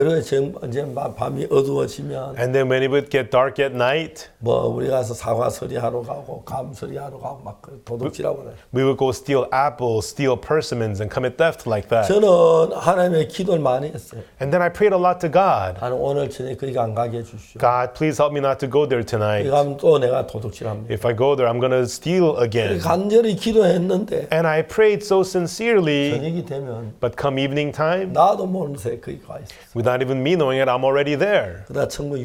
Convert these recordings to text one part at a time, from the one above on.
그리고 이제 밤이 어두워지면 And then when it would get dark at night, 뭐 우리 가서 사과 서리하러 가고 감 서리하러 가고 막 도둑질하고 그래요. we would go steal apples, steal persimmons, and commit theft like that. 저는 하나님의 기도를 많이 했어요. And then I prayed a lot to God. 하나님 오늘 저녁에 거기 안 가게 해주시오. God, please help me not to go there tonight. 거기 가면 또 내가 도둑질합니다. If I go there, I'm going to steal again. 간절히 기도했는데 And I prayed so sincerely, 저녁이 되면 but come evening time, 나도 모르는 새에 거기 가 있었어요. without even me knowing it, I'm already there. 그러다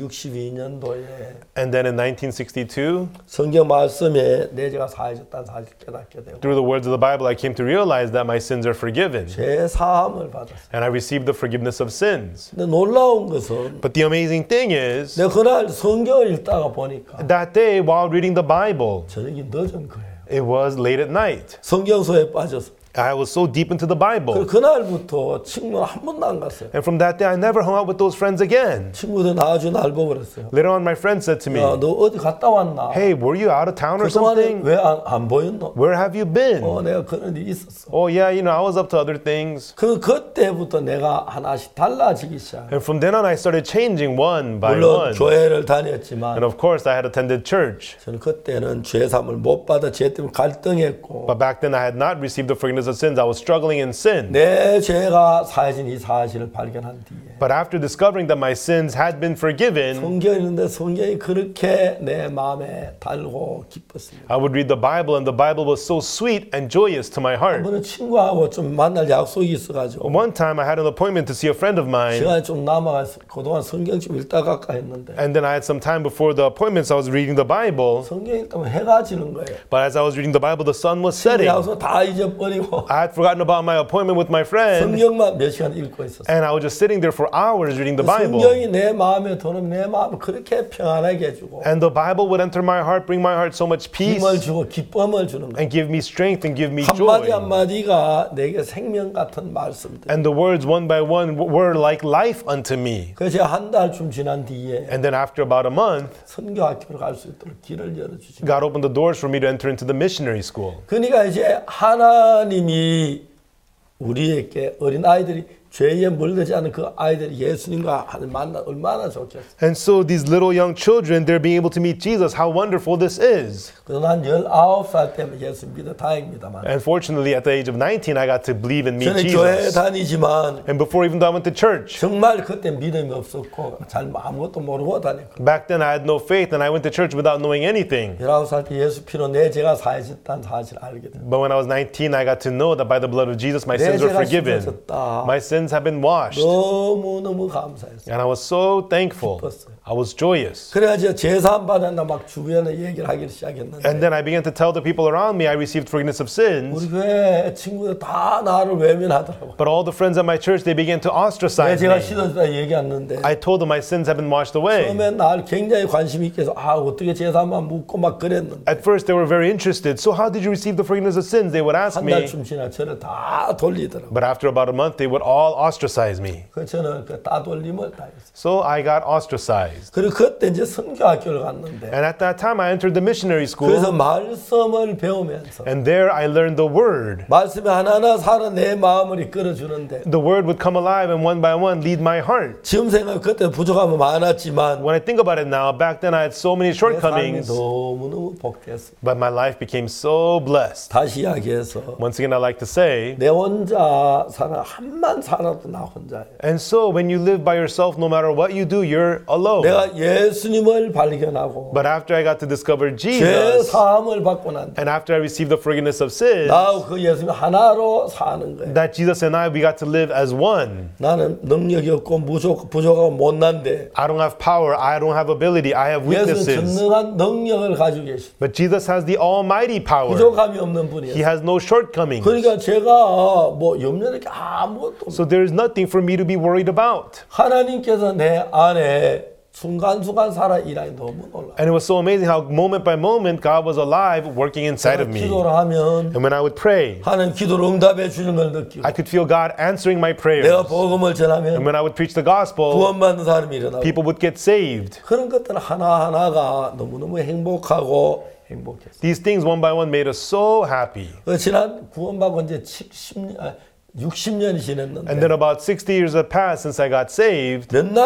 1962년도에 And then in 1962, 성경 말씀에 내 죄가 사해졌다는 사실을 깨닫게 되고 through the words of the Bible, I came to realize that my sins are forgiven. 죄 사함을 받았어요. And I received the forgiveness of sins. 근데 놀라운 것은 But the amazing thing is, 내가 그날 성경을 읽다가 보니까 that day while reading the Bible, 저녁이 늦은 거예요. it was late at night. 성경소에 빠져서 I was so deep into the Bible. 그날부터 친구는 한 번도 안 갔어요. And from that day, I never hung out with those friends again. 친구들 나중에 날 보고 그랬어요. Later on, my friend said to me, 야, 너 어디 갔다 왔나? hey, were you out of town or 그동안에 something? 왜 안 보였노? Where have you been? 내가 그런 일이 있었어. Oh, yeah, I was up to other things. 그때부터 내가 하나씩 달라지기 시작. And from then on, I started changing one by 물론 one. 교회를 다녔지만 And of course, I had attended church. 저는 그때는 죄사함을 못 받아 죄 때문에 갈등했고 But back then, I had not received the forgiveness of sins. I was struggling in sin. 내 죄가 사해진 이 사실을 발견한 뒤에 But after discovering that my sins had been forgiven, 성경이 있는데 성경이 그렇게 내 마음에 달고 기뻤습니다. I would read the Bible, and the Bible was so sweet and joyous to my heart. 한번은 친구하고 좀 만날 약속이 있어가지고 One time, I had an appointment to see a friend of mine, 시간이 좀 남아서 그동안 성경 좀 읽다 갈까 했는데 and then I had some time before the appointment, so I was reading the Bible. 성경 읽다면 해가 지는 거예요. But as I was reading the Bible, the sun was setting. 약속 다 잊어버리고 I had forgotten about my appointment with my friend, 성경만 몇 시간 읽고 있었어요. and I was just sitting there for hours reading the Bible. 성경이 내 마음에 들어오면 내 마음을 그렇게 평안하게 해주고 And the Bible would enter my heart, bring my heart so much peace, 힘을 주고 기쁨을 주는 거예요. and give me strength and give me 한마디 joy. 한마디가 내게 생명 같은 말씀들. And the words one by one were like life unto me. 그래서 한 달쯤 지난 뒤에 And then after about a month, 선교학교를 갈 수 있도록 길을 열어주시고 God opened the doors for me to enter into the missionary school. 그러니까 이제 하나님이 우리에게 어린 아이들이 죄에 물들지 않은 그 아이들이 예수님과 하는 만나 얼마나 좋겠어요. And so these little young children, they're being able to meet Jesus. How wonderful this is. 그래서 난 19살 때면 예수 믿어 다행입니다만 And fortunately, at the age of 19, I got to believe and meet 저는 교회에 Jesus. 다니지만 And before even though I went to church, 정말 그때 믿음이 없었고 잘 아무것도 모르고 다녔고 back then I had no faith and I went to church without knowing anything. 19살 때 예수 피로 내 죄가 사해졌다는 사실을 알게 됐어요. But when I was 19, I got to know that by the blood of Jesus, my 내 sins were 죄가 forgiven. 씻어졌다. My sins have been washed. 너무너무 감사했어요. And I was so thankful. 기뻤어요. I was joyous. 그래가지고 제사함 받았나 막 주변에 얘기를 하기 시작했는데 And then I began to tell the people around me I received forgiveness of sins. 우리 교회 친구들 다 나를 외면하더라고. But all the friends at my church, they began to 내 ostracize 죄가 me. 씻어졌다 얘기했는데 I told them my sins have been washed away. 처음에 날 굉장히 관심 있게 해서 어떻게 제사함만 묻고 막 그랬는데 At first, they were very interested. So how did you receive the forgiveness of sins? They would ask 한 me. 달쯤 지나 저를 다 돌리더라고. But after about a month, they would all ostracize me. 그 저는 그 따돌림을 당했어요. So I got ostracized. 그리고 그때 이제 선교학교를 갔는데 And at that time, I entered the missionary 그래서 school. 말씀을 배우면서 And there I learned the word. 말씀이 하나하나 살아 내 마음을 이끌어주는데 The word would come alive and one by one lead my heart. 지금 생각하면 그때 부족함은 많았지만 When I think about it now, back then I had so many 내 삶이 shortcomings, 너무너무 복됐어. but my life became so blessed. 다시 이야기해서 Once again, I like to say, 내 혼자 살아 한만 살아도 나 혼자예요. and so when you live by yourself, no matter what you do, you're alone. 내가 예수님을 발견하고 But after I got to discover 죄 Jesus, 사함을 받고 난 뒤 and after I received the forgiveness of sins, 나하고 그 예수님 하나로 사는 거예요. that Jesus and I, we got to live as one. 나는 능력이 없고 부족하고 못난데 I don't have power, I don't have ability, I have 예수는 weaknesses. 전능한 능력을 가지고 계시. But Jesus has the almighty power. 부족함이 없는 He 분이에요. has no shortcomings. 그러니까 제가 뭐 염려할 게 아무것도 없어요. So there is nothing for me to be worried about. 하나님께서 내 안에 순간순간 살아 일하니 너무 놀라. And it was so amazing how moment by moment God was alive working inside of me. 기도를 하면 And when I would pray, 하나님 기도를 응답해 주는 걸 느끼고 I could feel God answering my 내가 prayers. 복음을 And 전하면 when I would preach the gospel, 구원받는 사람이 일어나고 people would get saved. 그런 것들 하나하나가 너무너무 행복하고 행복했어요. These things one by one made us so happy. 지난 구원받고 이제 10년 60년이 지났는데 And then about 60 years have passed since I got saved. 몇